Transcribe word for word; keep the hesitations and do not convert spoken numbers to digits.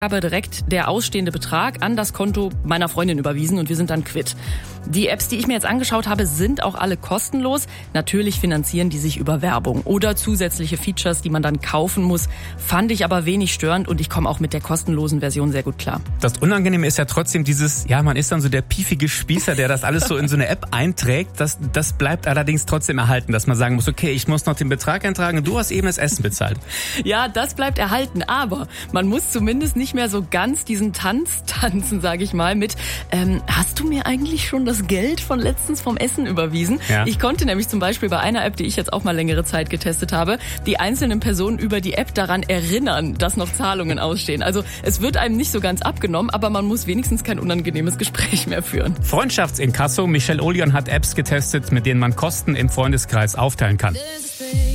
habe direkt der ausstehende Betrag an das Konto meiner Freundin überwiesen und wir sind dann quitt. Die Apps, die ich mir jetzt angeschaut habe, sind auch alle kostenlos. Natürlich finanzieren die sich über Werbung oder zusätzliche Features, die man dann kaufen muss. Fand ich aber wenig störend und ich komme auch mit der kostenlosen Version sehr gut klar. Das Unangenehme ist ja trotzdem dieses, ja, man ist dann so der piefige Spießer, der das alles so in so eine App einträgt. Das, das bleibt allerdings trotzdem erhalten, dass man sagen muss, okay, ich muss noch den Betrag eintragen und du hast eben das Essen bezahlt. Ja, das bleibt erhalten, aber man muss zumindest nicht mehr so ganz diesen Tanz tanzen, sage ich mal, mit, ähm, hast du mir eigentlich schon das Geld von letztens vom Essen überwiesen? Ja. Ich konnte nämlich zum Beispiel bei einer App, die ich jetzt auch mal längere Zeit getestet habe, die einzelnen Personen über die App daran erinnern, dass noch Zahlungen ausstehen. Also es wird einem nicht so ganz abgenommen, aber man muss wenigstens kein unangenehmes Gespräch mehr führen. Freundschaftsinkasso. Michelle Olion hat Apps getestet, mit denen man Kosten im Freundeskreis aufteilen kann.